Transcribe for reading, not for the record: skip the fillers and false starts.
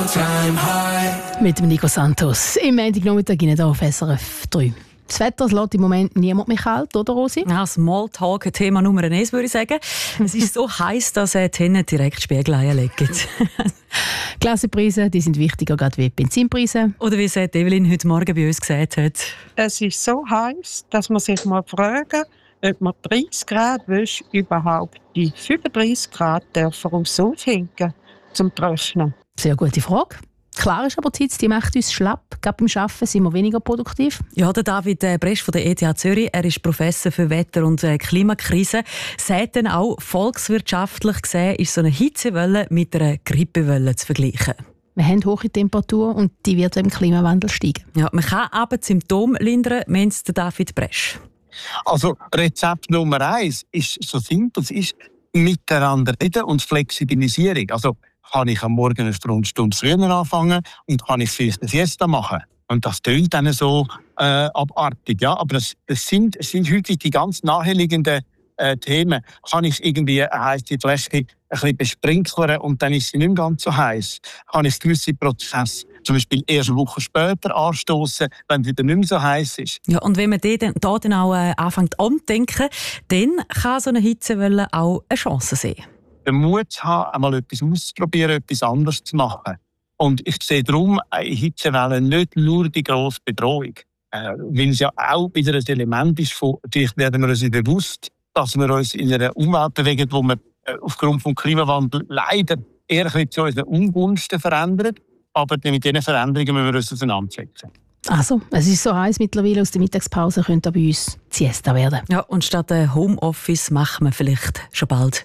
Mit dem Nico Santos. Im Montagnachmittag hier auf SRF 3. Das Wetter lässt im Moment niemand mehr kalt, oder Rosi? Ja, Smalltalk, Thema Nummer 1, würde ich sagen. Es ist so heiß, dass die Hennen direkt Spiegeleier legen. Gaspreise, die sind wichtiger gerade wie die Benzinpreise. Oder wie es Evelyn heute Morgen bei uns gesagt hat. Es ist so heiß, dass man sich mal fragen, ob man 30 Grad Wäsche überhaupt die 35 Grad voraushinken zum Trocknen. Sehr gute Frage. Klar ist aber, die Hitze, die macht uns schlapp. Gerade beim Arbeiten sind wir weniger produktiv. Ja, der David Bresch von der ETH Zürich, er ist Professor für Wetter- und Klimakrise, sagt dann auch, volkswirtschaftlich gesehen ist so eine Hitzewelle mit einer Grippewelle zu vergleichen. Wir haben hohe Temperatur und die wird im Klimawandel steigen. Ja, man kann aber die Symptome lindern, meint der David Bresch. Also Rezept Nummer 1 ist so simpel, es ist miteinander reden und Flexibilisierung. Also kann ich am Morgen eine Stunde früher anfangen und kann ich vielleicht eine Siesta machen. Und das klingt dann so abartig. Ja? Aber es sind heute die ganz naheliegenden Themen. Kann ich irgendwie eine heisse Fläche ein bisschen besprinklern und dann ist sie nicht mehr ganz so heiß? Kann ich gewisse Prozesse zum Beispiel erst eine Woche später anstoßen, wenn es wieder nicht mehr so heiß ist? Ja, und wenn man da dann auch anfängt umzudenken, dann kann so eine Hitzewelle auch eine Chance sehen. Den Mut zu haben, einmal etwas auszuprobieren, etwas anderes zu machen. Und ich sehe darum eine Hitzewelle nicht nur die grosse Bedrohung, weil es ja auch wieder ein Element ist von, vielleicht werden wir uns bewusst, dass wir uns in einer Umwelt bewegen, wo wir aufgrund des Klimawandels leider eher ein bisschen zu unseren Ungunsten verändern. Aber mit diesen Veränderungen müssen wir uns auseinandersetzen. Also, es ist so heiß mittlerweile, aus der Mittagspause könnte bei uns Siesta werden. Ja, und statt Homeoffice machen wir vielleicht schon bald